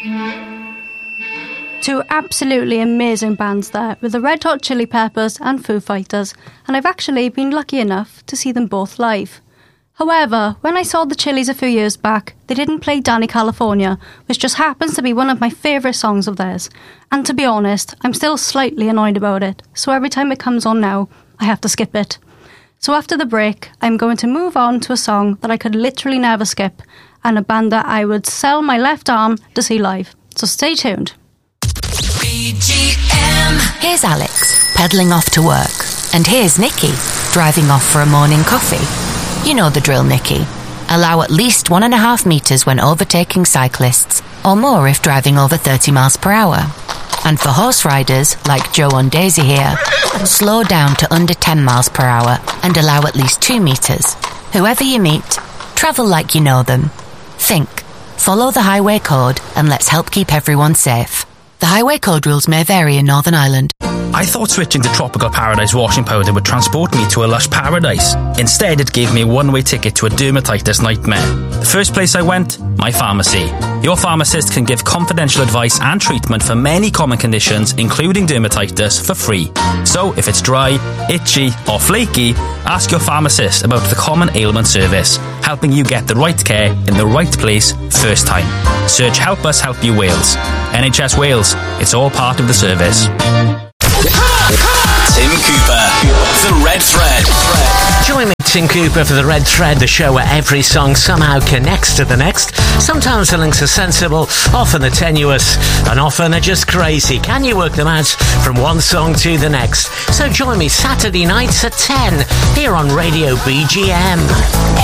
Two absolutely amazing bands there, with the Red Hot Chili Peppers and Foo Fighters, and I've actually been lucky enough to see them both live. However, when I saw the Chili's a few years back, they didn't play Danny California, which just happens to be one of my favourite songs of theirs. And to be honest, I'm still slightly annoyed about it, so every time it comes on now, I have to skip it. So after the break, I'm going to move on to a song that I could literally never skip, and a band that I would sell my left arm to see live. So stay tuned. BGM. Here's Alex, pedalling off to work. And here's Nikki, driving off for a morning coffee. You know the drill, Nikki. Allow at least 1.5 metres when overtaking cyclists, or more if driving over 30 miles per hour. And for horse riders, like Joe and Daisy here, slow down to under 10 miles per hour and allow at least 2 metres. Whoever you meet, travel like you know them. Think, follow the highway code, and let's help keep everyone safe. The highway code rules may vary in Northern Ireland. I thought switching to Tropical Paradise washing powder would transport me to a lush paradise. Instead, it gave me a one-way ticket to a dermatitis nightmare. The first place I went, my pharmacy. Your pharmacist can give confidential advice and treatment for many common conditions, including dermatitis, for free. So, if it's dry, itchy, or flaky, ask your pharmacist about the Common Ailment Service, helping you get the right care in the right place first time. Search Help Us Help You Wales. NHS Wales. It's all part of the service. Tim Cooper, The Red Thread. Join me, Tim Cooper, for The Red Thread, the show where every song somehow connects to the next. Sometimes the links are sensible, often they're tenuous, and often they're just crazy. Can you work them out from one song to the next? So join me Saturday nights at 10 here on Radio BGM.